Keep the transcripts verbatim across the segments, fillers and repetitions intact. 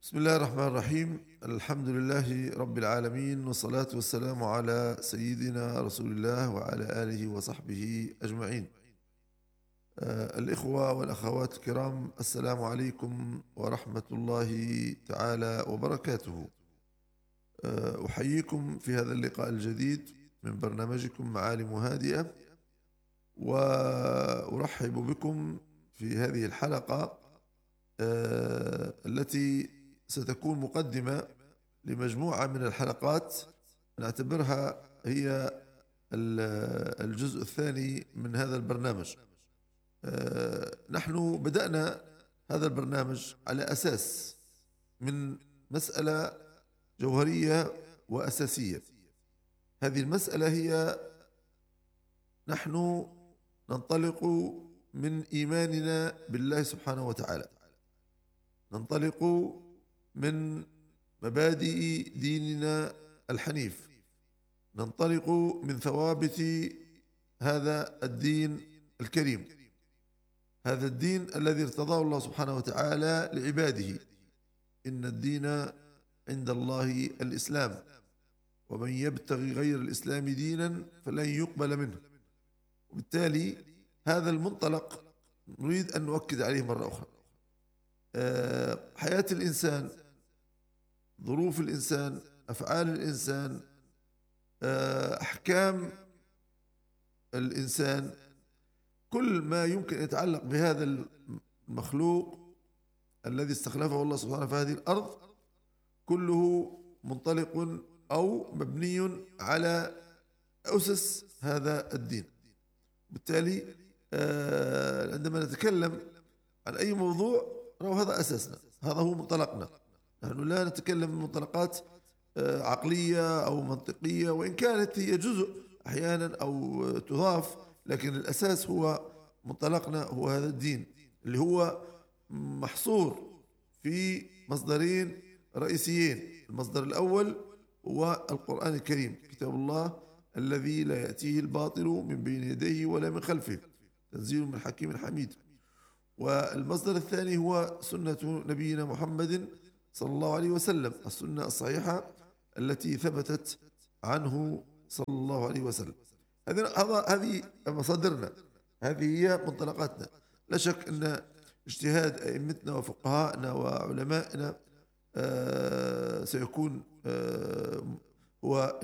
بسم الله الرحمن الرحيم. الحمد لله رب العالمين، والصلاة والسلام على سيدنا رسول الله وعلى آله وصحبه أجمعين. آه الإخوة والأخوات الكرام، السلام عليكم ورحمة الله تعالى وبركاته. آه أحييكم في هذا اللقاء الجديد من برنامجكم معالم هادئة، وأرحب بكم في هذه الحلقة آه التي ستكون مقدمة لمجموعة من الحلقات نعتبرها هي الجزء الثاني من هذا البرنامج. نحن بدأنا هذا البرنامج على أساس من مسألة جوهرية وأساسية. هذه المسألة هي نحن ننطلق من إيماننا بالله سبحانه وتعالى، ننطلق من مبادئ ديننا الحنيف، ننطلق من ثوابت هذا الدين الكريم، هذا الدين الذي ارتضاه الله سبحانه وتعالى لعباده. إن الدين عند الله الإسلام، ومن يبتغي غير الإسلام دينا فلن يقبل منه. وبالتالي هذا المنطلق نريد أن نؤكد عليه مرة أخرى. حياة الإنسان، ظروف الإنسان، أفعال الإنسان، أحكام الإنسان، كل ما يمكن أن يتعلق بهذا المخلوق الذي استخلفه الله سبحانه في هذه الأرض كله منطلق أو مبني على أسس هذا الدين. بالتالي عندما نتكلم عن أي موضوع هذا أساسنا، هذا هو منطلقنا. نحن لا نتكلم من منطلقات عقلية أو منطقية، وإن كانت هي جزء أحيانا أو تضاف، لكن الأساس هو منطلقنا هو هذا الدين اللي هو محصور في مصدرين رئيسيين. المصدر الأول هو القرآن الكريم، كتاب الله الذي لا يأتيه الباطل من بين يديه ولا من خلفه، تنزيل من حكيم حميد. والمصدر الثاني هو سنة نبينا محمد صلى الله عليه وسلم، السنة الصحيحة التي ثبتت عنه صلى الله عليه وسلم. هذه مصادرنا، هذه هي منطلقاتنا. لا شك أن اجتهاد أئمتنا وفقهائنا وعلمائنا سيكون هو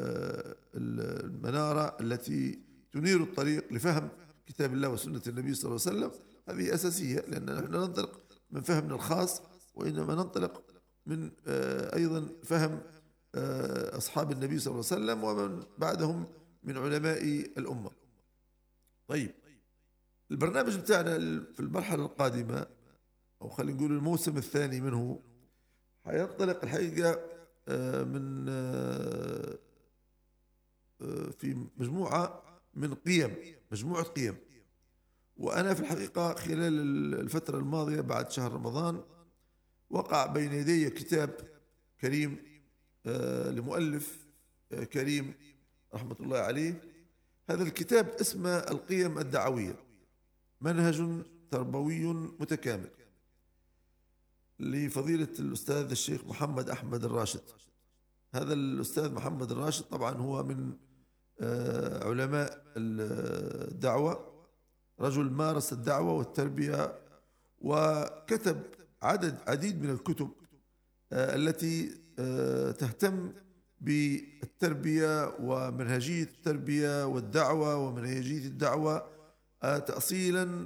المنارة التي تنير الطريق لفهم كتاب الله وسنة النبي صلى الله عليه وسلم. هذه أساسية، لأن نحن ننطلق من فهمنا الخاص، وإنما ننطلق من أيضا فهم أصحاب النبي صلى الله عليه وسلم ومن بعدهم من علماء الأمة. طيب، البرنامج بتاعنا في المرحلة القادمة، أو خلينا نقول الموسم الثاني منه، حينطلق الحقيقة من في مجموعة من قيم، مجموعة قيم. وأنا في الحقيقة خلال الفترة الماضية بعد شهر رمضان وقع بين يدي كتاب كريم لمؤلف كريم رحمة الله عليه. هذا الكتاب اسمه القيم الدعوية، منهج تربوي متكامل، لفضيلة الأستاذ الشيخ محمد أحمد الراشد. هذا الأستاذ محمد الراشد طبعا هو من علماء الدعوة، رجل مارس الدعوة والتربية، وكتب عدد عديد من الكتب التي تهتم بالتربية ومنهجية التربية والدعوة ومنهجية الدعوة تأصيلا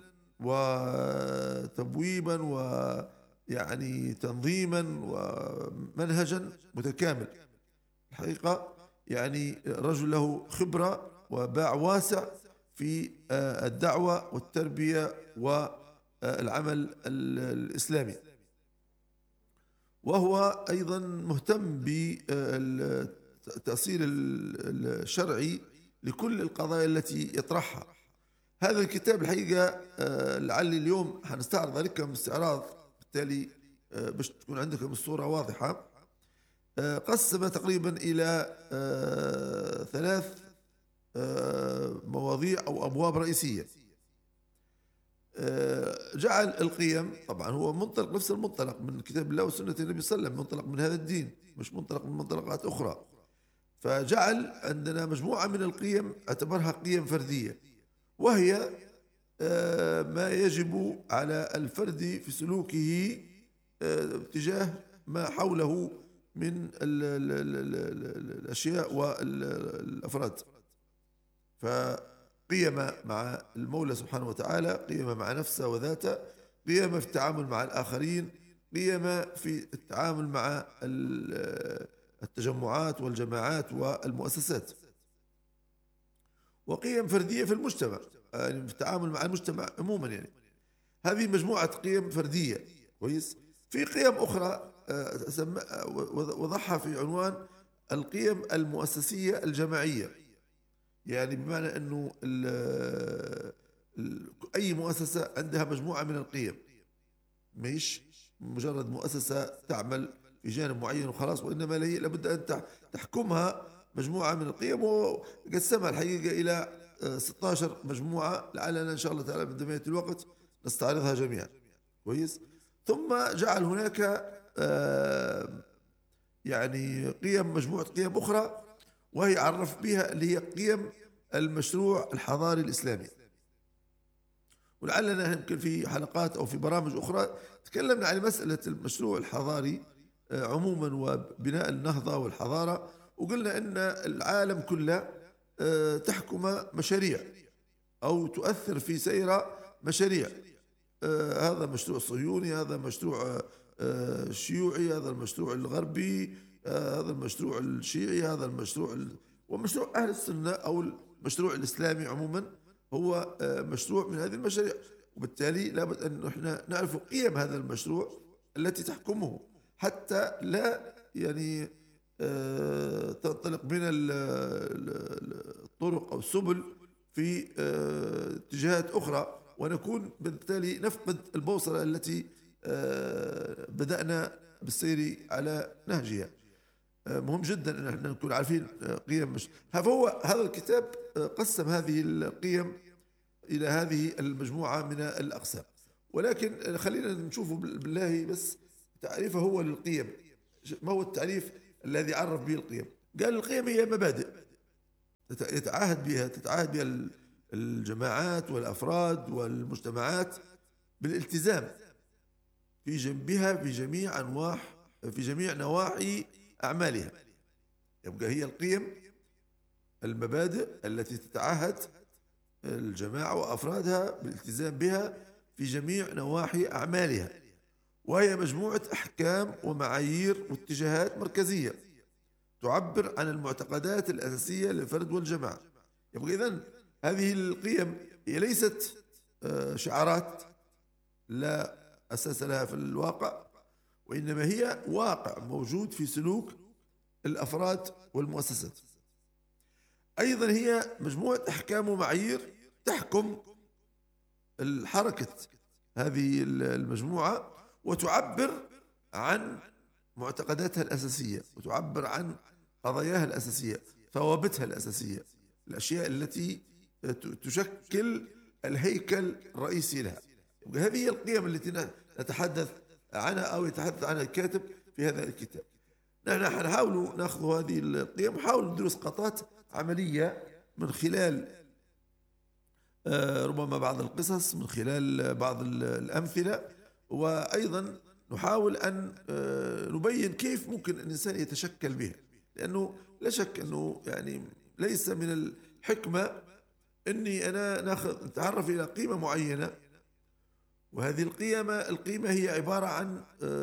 وتبويبا ويعني تنظيما ومنهجا متكامل. الحقيقة يعني رجل له خبرة وباع واسع في الدعوة والتربية والعمل الإسلامي، وهو أيضا مهتم بالتأصيل الشرعي لكل القضايا التي يطرحها. هذا الكتاب الحقيقة لعلي اليوم حنستعرض لكم استعراض، بالتالي باش تكون عندكم الصورة واضحة. قسم تقريبا إلى ثلاث مواضيع أو أبواب رئيسية. جعل القيم، طبعا هو منطلق نفس المنطلق من كتاب الله وسنة النبي صلى الله عليه وسلم، منطلق من هذا الدين، مش منطلق من منطلقات أخرى. فجعل عندنا مجموعة من القيم اعتبرها قيم فردية، وهي ما يجب على الفرد في سلوكه تجاه ما حوله من الأشياء والأفراد. فقيم مع المولى سبحانه وتعالى، قيم مع نفسه وذاته، قيم في التعامل مع الآخرين، قيم في التعامل مع التجمعات والجماعات والمؤسسات، وقيم فردية في المجتمع، يعني في التعامل مع المجتمع عموما. يعني هذه مجموعة قيم فردية. كويس. في قيم أخرى وضعها في عنوان القيم المؤسسية الجماعية، يعني بمعنى أنه ال ال أي مؤسسة عندها مجموعة من القيم، مش مجرد مؤسسة تعمل في جانب معين وخلاص، وإنما هي لابد أن تحكمها مجموعة من القيم، وقسمها الحقيقة إلى ستة عشر مجموعة، لعلنا إن شاء الله تعالى عندما يأتي الوقت نستعرضها جميعا. كويس. ثم جعل هناك يعني قيم، مجموعة قيم أخرى، وهي عرف بها اللي هي قيم المشروع الحضاري الإسلامي. ولعلنا يمكن في حلقات أو في برامج أخرى تكلمنا عن مسألة المشروع الحضاري عموما وبناء النهضة والحضارة، وقلنا أن العالم كله تحكم مشاريع أو تؤثر في سير مشاريع. هذا مشروع صهيوني، هذا مشروع شيوعي، هذا المشروع الغربي، هذا المشروع الشيعي، هذا المشروع ال... ومشروع أهل السنة أو المشروع الإسلامي عموما هو مشروع من هذه المشاريع، وبالتالي لابد أن احنا نعرف قيم هذا المشروع التي تحكمه، حتى لا يعني تنطلق بنا الطرق أو السبل في اتجاهات أخرى، ونكون بالتالي نفقد البوصلة التي بدأنا بالسير على نهجها. مهم جدا أن احنا نكون عارفين قيم. مش فهو هذا الكتاب قسم هذه القيم إلى هذه المجموعة من الأقسام، ولكن خلينا نشوف بالله بس تعريفه هو للقيم. ما هو التعريف الذي عرف به القيم؟ قال القيم هي مبادئ يتعاهد بها تتعاهد بها الجماعات والأفراد والمجتمعات بالالتزام في جنبها في جميع أنواع في جميع نواحي أعمالها. يبقى هي القيم المبادئ التي تتعهد الجماعة وأفرادها بالالتزام بها في جميع نواحي أعمالها، وهي مجموعة أحكام ومعايير واتجاهات مركزية تعبر عن المعتقدات الأساسية للفرد والجماعة. يبقى إذن هذه القيم هي ليست شعارات لا أساس لها في الواقع، وإنما هي واقع موجود في سلوك الأفراد والمؤسسات. أيضا هي مجموعة أحكام ومعايير تحكم الحركة هذه المجموعة، وتعبر عن معتقداتها الأساسية، وتعبر عن قضاياها الأساسية، ثوابتها الأساسية، الأشياء التي تشكل الهيكل الرئيسي لها. هذه هي القيم التي نتحدث عنها أو يتحدث عنها الكاتب في هذا الكتاب. نحن حنحاول نأخذ هذه القيم ونحاول ندرس قطات عملية من خلال ربما بعض القصص، من خلال بعض الأمثلة، وأيضا نحاول أن نبين كيف ممكن الإنسان يتشكل بها، لأنه لا شك أنه يعني ليس من الحكمة أني أنا ناخذ نتعرف إلى قيمة معينة، وهذه القيمة القيمة هي عبارة عن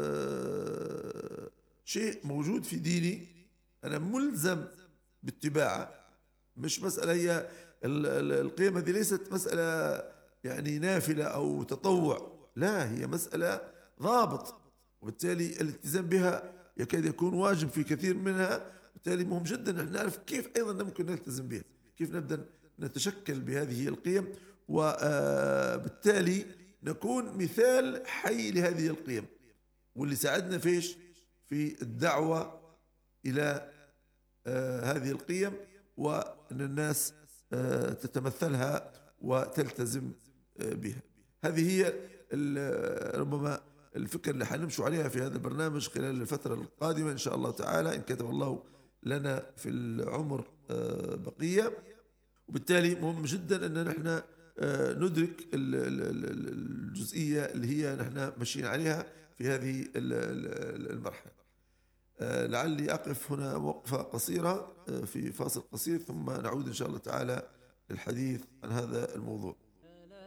شيء موجود في ديني أنا ملزم باتباعه، مش مسألة هي القيم هذه ليست مسألة يعني نافلة أو تطوع، لا، هي مسألة ضابط، وبالتالي الالتزام بها يكاد يكون واجب في كثير منها. بالتالي مهم جدا أن نعرف كيف أيضا ممكن نلتزم بها، كيف نبدأ نتشكل بهذه القيم، وبالتالي نكون مثال حي لهذه القيم، واللي ساعدنا فيش في الدعوة إلى هذه القيم، وأن الناس تتمثلها وتلتزم بها. هذه هي ربما الفكرة اللي حنمشوا عليها في هذا البرنامج خلال الفترة القادمة إن شاء الله تعالى، إن كتب الله لنا في العمر بقية. وبالتالي مهم جدا أن نحن ندرك الجزئية اللي هي نحن ماشيين عليها في هذه المرحلة. لعلي أقف هنا وقفة قصيرة في فاصل قصير، ثم نعود إن شاء الله تعالى للحديث عن هذا الموضوع.